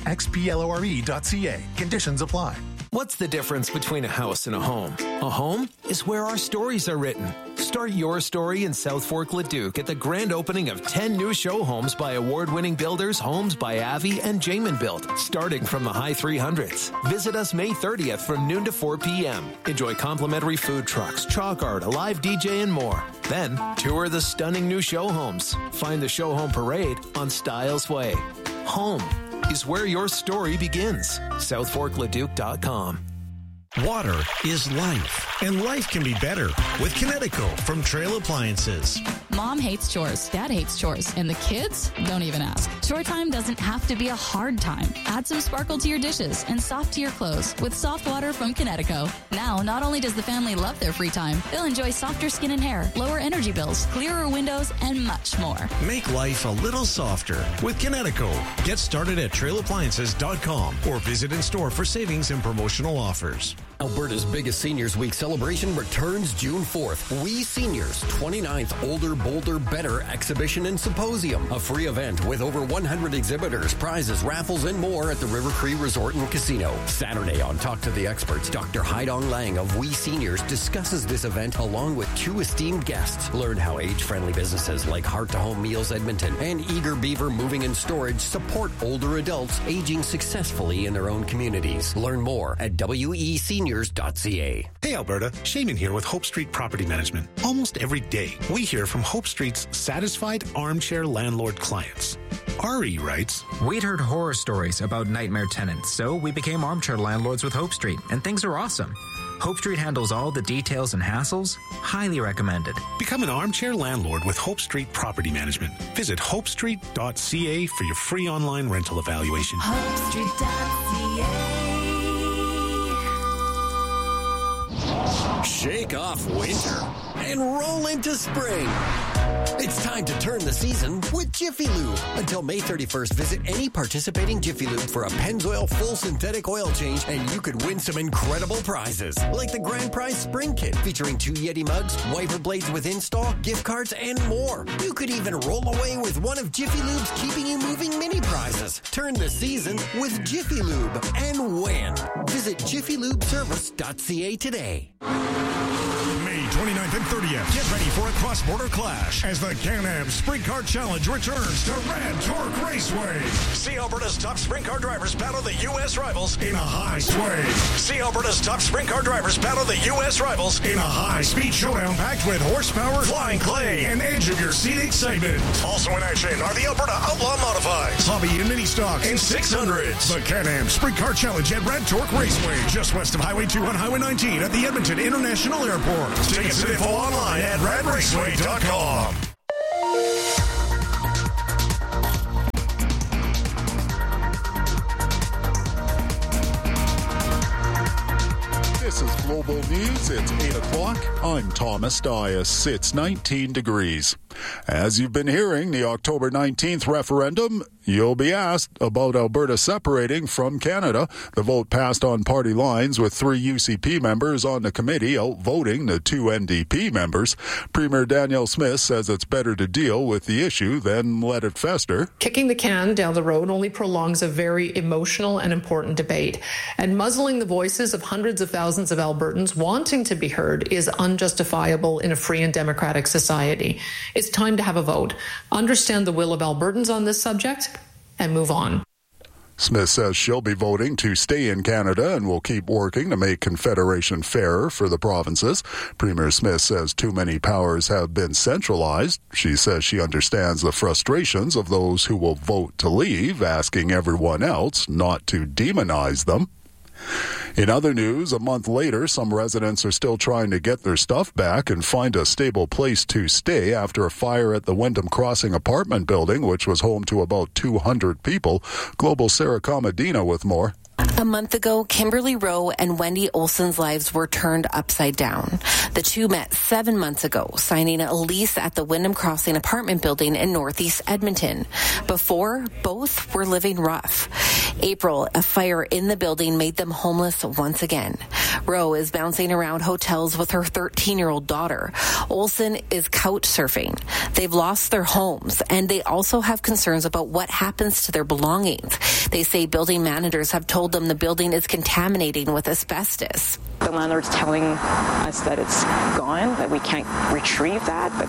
xplore.ca. Conditions apply. What's the difference between a house and a home? A home is where our stories are written. Start your story in South Fork Leduc at the grand opening of 10 new show homes by award-winning builders, Homes by Avi and Jamin Built, starting from the high 300s. Visit us May 30th from noon to 4 p.m. Enjoy complimentary food trucks, chalk art, a live DJ, and more. Then, tour the stunning new show homes. Find the show home parade on Styles Way. Home is where your story begins. SouthForkLeduc.com. Water is life, and life can be better with Kinetico from Trail Appliances. Mom hates chores, Dad hates chores, and the kids don't even ask. Chore time doesn't have to be a hard time. Add some sparkle to your dishes and soft to your clothes with soft water from Kinetico. Now, not only does the family love their free time, they'll enjoy softer skin and hair, lower energy bills, clearer windows, and much more. Make life a little softer with Kinetico. Get started at trailappliances.com or visit in store for savings and promotional offers. Alberta's biggest Seniors Week celebration returns June 4th. We Seniors 29th Older, Bolder, Better Exhibition and Symposium. A free event with over 100 exhibitors, prizes, raffles, and more at the River Cree Resort and Casino. Saturday on Talk to the Experts, Dr. Haidong Lang of We Seniors discusses this event along with 2 esteemed guests. Learn how age-friendly businesses like Heart to Home Meals Edmonton and Eager Beaver Moving and Storage support older adults aging successfully in their own communities. Learn more at WESeniors.ca. Hey Alberta, Shaman here with Hope Street Property Management. Almost every day, we hear from Hope Street's satisfied armchair landlord clients. Ari writes, We'd heard horror stories about nightmare tenants, so we became armchair landlords with Hope Street, and things are awesome. Hope Street handles all the details and hassles. Highly recommended. Become an armchair landlord with Hope Street Property Management. Visit hopestreet.ca for your free online rental evaluation. HopeStreet.ca Shake off winter and roll into spring. It's time to turn the season with Jiffy Lube. Until May 31st, visit any participating Jiffy Lube for a Pennzoil full synthetic oil change, and you could win some incredible prizes, like the Grand Prize Spring Kit featuring 2 Yeti mugs, wiper blades with install, gift cards, and more. You could even roll away with one of Jiffy Lube's Keeping You Moving mini prizes. Turn the season with Jiffy Lube and win. Visit jiffylubeservice.ca today. May 29th and 30th. Get ready for a cross-border clash as the Can-Am Sprint Car Challenge returns to Rad Torque Raceway. See Alberta's top sprint car drivers battle the U.S. rivals in a high sway. See Alberta's top sprint car drivers battle the U.S. rivals in a high-speed showdown packed with horsepower, flying clay, and edge-of-your-seat excitement. Also in action are the Alberta Outlaw Modifieds, Hobby and Mini Stocks, and 600s. The Can-Am Sprint Car Challenge at Rad Torque Raceway, just west of Highway 2 on Highway 19 at the Edmonton International Airport. Tickets and info online at radraceway.com. This is Global News. It's 8 o'clock. I'm Thomas Dias. It's 19 degrees. As you've been hearing, the October 19th referendum, you'll be asked about Alberta separating from Canada. The vote passed on party lines with 3 UCP members on the committee outvoting the 2 NDP members. Premier Danielle Smith says it's better to deal with the issue than let it fester. Kicking the can down the road only prolongs a very emotional and important debate. And muzzling the voices of hundreds of thousands of Albertans wanting to be heard is unjustifiable in a free and democratic society. It's time to have a vote, understand the will of Albertans on this subject, and move on. Smith says she'll be voting to stay in Canada and will keep working to make Confederation fairer for the provinces. Premier Smith says too many powers have been centralized. She says she understands the frustrations of those who will vote to leave, asking everyone else not to demonize them. In other news, a month later, some residents are still trying to get their stuff back and find a stable place to stay after a fire at the Wyndham Crossing apartment building, which was home to about 200 people. Global Sarah Comadina with more. A month ago, Kimberly Rowe and Wendy Olson's lives were turned upside down. The two met 7 months ago, signing a lease at the Wyndham Crossing apartment building in northeast Edmonton. Before, both were living rough. April, a fire in the building made them homeless once again. Rowe is bouncing around hotels with her 13-year-old daughter. Olson is couch surfing. They've lost their homes, and they also have concerns about what happens to their belongings. They say building managers have told them the building is contaminating with asbestos. The landlord's telling us that it's gone, that we can't retrieve that, but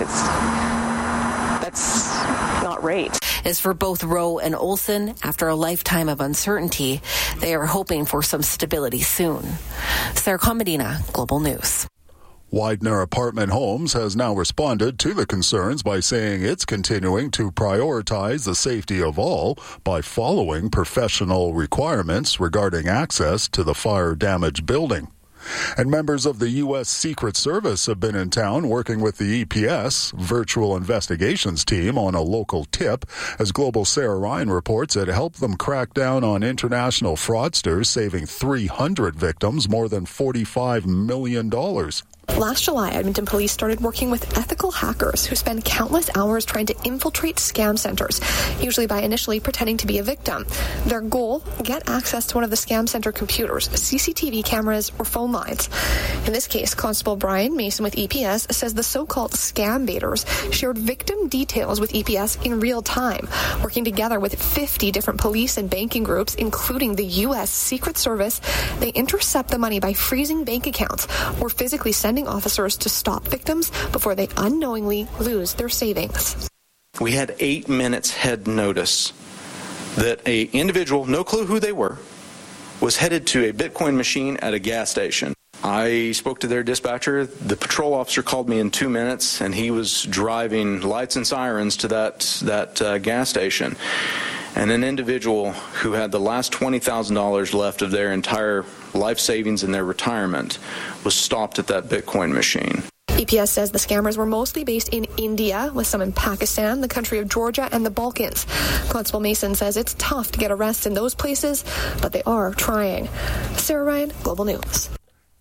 that's not right. As for both Rowe and Olson, after a lifetime of uncertainty, they are hoping for some stability soon. Sarah Comadina, Global News. Widener Apartment Homes has now responded to the concerns by saying it's continuing to prioritize the safety of all by following professional requirements regarding access to the fire-damaged building. And members of the U.S. Secret Service have been in town working with the EPS virtual investigations team on a local tip. As Global Sarah Ryan reports, it helped them crack down on international fraudsters, saving 300 victims more than $45 million. Last July, Edmonton police started working with ethical hackers who spend countless hours trying to infiltrate scam centers, usually by initially pretending to be a victim. Their goal, get access to one of the scam center computers, CCTV cameras, or phone lines. In this case, Constable Brian Mason with EPS says the so-called scam baiters shared victim details with EPS in real time, working together with 50 different police and banking groups, including the U.S. Secret Service. They intercept the money by freezing bank accounts or physically sending officers to stop victims before they unknowingly lose their savings. We had 8 minutes head notice that a individual, no clue who they were, was headed to a Bitcoin machine at a gas station. I spoke to their dispatcher. The patrol officer called me in 2 minutes, and he was driving lights and sirens to that gas station. And an individual who had the last $20,000 left of their entire life savings in their retirement was stopped at that Bitcoin machine. EPS says the scammers were mostly based in India, with some in Pakistan, the country of Georgia, and the Balkans. Constable Mason says it's tough to get arrests in those places, but they are trying. Sarah Ryan, Global News.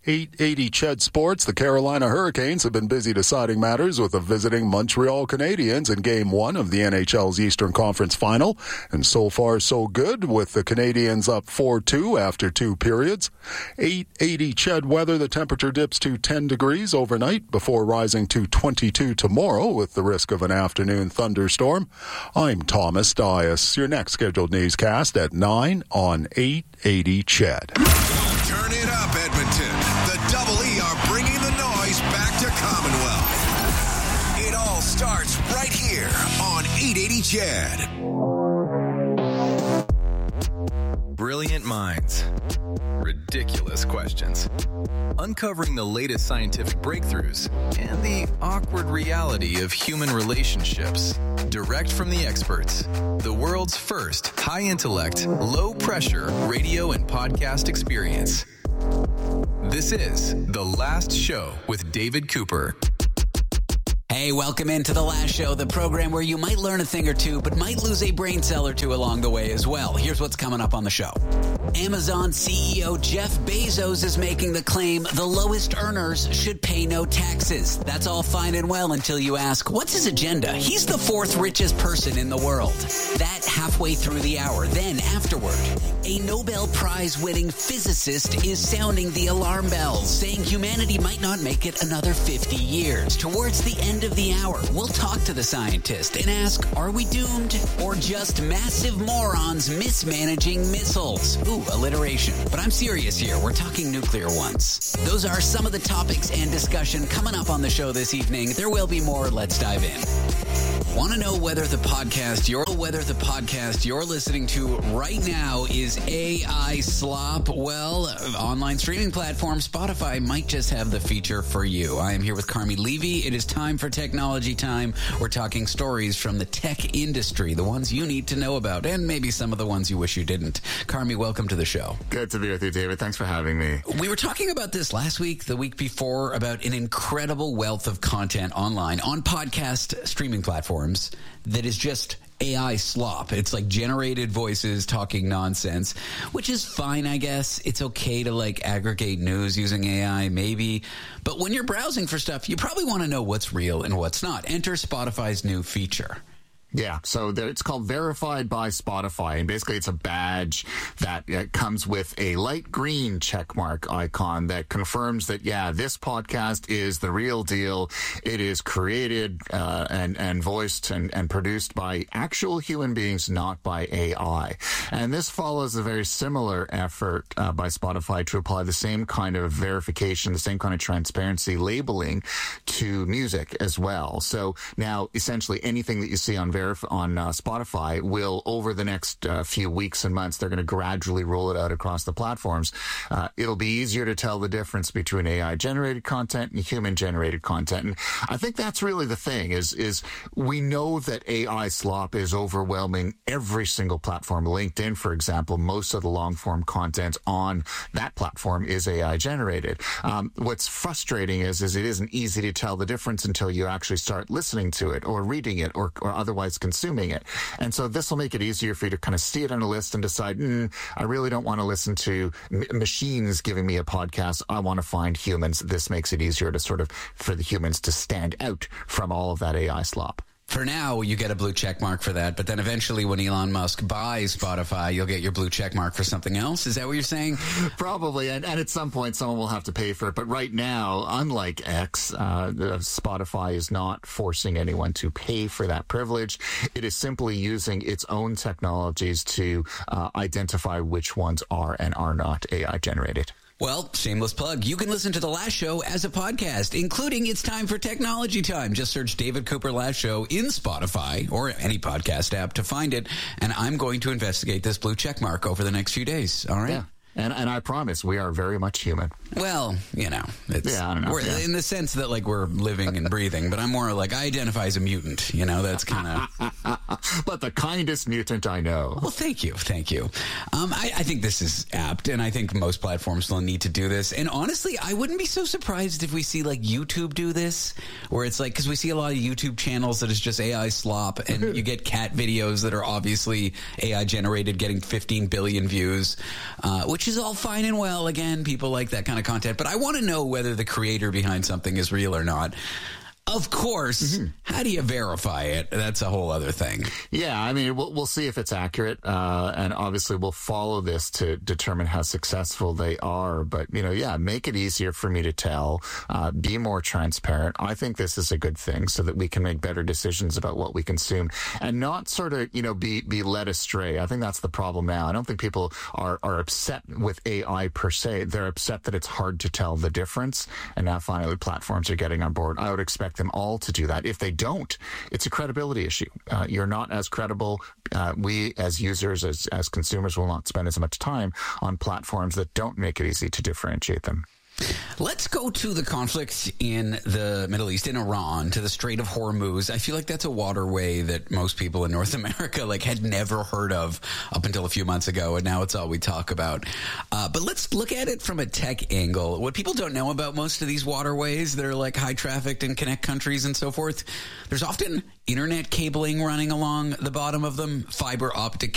880 Ched Sports. The Carolina Hurricanes have been busy deciding matters with the visiting Montreal Canadiens in Game 1 of the NHL's Eastern Conference Final. And so far, so good, with the Canadiens up 4-2 after 2 periods. 880 Ched weather. The temperature dips to 10 degrees overnight before rising to 22 tomorrow with the risk of an afternoon thunderstorm. I'm Thomas Dias. Your next scheduled newscast at 9 on 880 Ched. Turn it up, Edmonton. The Double E are bringing the noise back to Commonwealth. It all starts right here on 880 Ched. Brilliant minds. Ridiculous questions. Uncovering the latest scientific breakthroughs and the awkward reality of human relationships. Direct from the experts. The world's first high-intellect, low-pressure radio and podcast experience. This is The Last Show with David Cooper. Hey, welcome into The Last Show, the program where you might learn a thing or two, but might lose a brain cell or two along the way as well. Here's what's coming up on the show. Amazon CEO Jeff Bezos is making the claim the lowest earners should pay no taxes. That's all fine and well until you ask, what's his agenda? He's the 4th richest person in the world. That halfway through the hour. Then afterward, a Nobel Prize winning physicist is sounding the alarm bells, saying humanity might not make it another 50 years. Towards the end of the hour, we'll talk to the scientist and ask, are we doomed or just massive morons mismanaging missiles? Ooh, alliteration. But I'm serious here. We're talking nuclear ones. Those are some of the topics and discussion coming up on the show this evening. There will be more. Let's dive in. Want to know whether the podcast you're listening to right now is AI slop? Well, online streaming platform Spotify might just have the feature for you. I am here with Carmi Levy. It is time for Technology Time. We're talking stories from the tech industry, the ones you need to know about, and maybe some of the ones you wish you didn't. Carmi, welcome to the show. Good to be with you, David. Thanks for having me. We were talking about this last week, the week before, about an incredible wealth of content online on podcast streaming platforms that is just AI slop. It's like generated voices talking nonsense, which is fine, I guess. It's okay to like aggregate news using AI, maybe. But when you're browsing for stuff, you probably want to know what's real and what's not. Enter Spotify's new feature. Yeah, so it's called Verified by Spotify, and basically it's a badge that comes with a light green checkmark icon that confirms that, yeah, this podcast is the real deal. It is created and voiced and produced by actual human beings, not by AI. And this follows a very similar effort by Spotify to apply the same kind of verification, the same kind of transparency labeling to music as well. So now, essentially, anything that you see on Spotify will, over the next few weeks and months, they're going to gradually roll it out across the platforms. It'll be easier to tell the difference between AI-generated content and human-generated content. And I think that's really the thing, is we know that AI slop is overwhelming every single platform. LinkedIn, for example, most of the long-form content on that platform is AI-generated. What's frustrating is it isn't easy to tell the difference until you actually start listening to it or reading it or otherwise consuming it. And so this will make it easier for you to kind of see it on a list and decide, I really don't want to listen to machines giving me a podcast. I want to find humans. This makes it easier to sort of, for the humans to stand out from all of that AI slop. For now, you get a blue check mark for that, but then eventually when Elon Musk buys Spotify, you'll get your blue check mark for something else? Is that what you're saying? Probably, and at some point someone will have to pay for it. But right now, unlike X, Spotify is not forcing anyone to pay for that privilege. It is simply using its own technologies to identify which ones are and are not AI generated. Well, shameless plug. You can listen to The Last Show as a podcast, including It's Time for Technology Time. Just search David Cooper Last Show in Spotify or any podcast app to find it. And I'm going to investigate this blue check mark over the next few days. All right? Yeah. And I promise we are very much human. Well, it's, I don't know. We're in the sense that like we're living and breathing, but I'm more like I identify as a mutant. That's kind of. But the kindest mutant I know. Well, thank you. I think this is apt, and I think most platforms will need to do this. And honestly, I wouldn't be so surprised if we see like YouTube do this, where it's like because we see a lot of YouTube channels that is just AI slop, and you get cat videos that are obviously AI generated, getting 15 billion views, which which is all fine and well. Again, people like that kind of content. But I want to know whether the creator behind something is real or not. Of course. How do you verify it? That's a whole other thing. Yeah, I mean, we'll see if it's accurate, and obviously we'll follow this to determine how successful they are. But, make it easier for me to tell, be more transparent. I think this is a good thing so that we can make better decisions about what we consume and not sort of, be led astray. I think that's the problem now. I don't think people are upset with AI per se. They're upset that it's hard to tell the difference. And now finally platforms are getting on board. I would expect them all to do that. If they don't, it's a credibility issue. You're not as credible. We as users, as consumers, will not spend as much time on platforms that don't make it easy to differentiate them. Let's go to the conflict in the Middle East, in Iran, to the Strait of Hormuz. I feel like that's a waterway that most people in North America had never heard of up until a few months ago, and now it's all we talk about. But let's look at it from a tech angle. What people don't know about most of these waterways that are high trafficked and connect countries and so forth, there's often internet cabling running along the bottom of them, fiber optic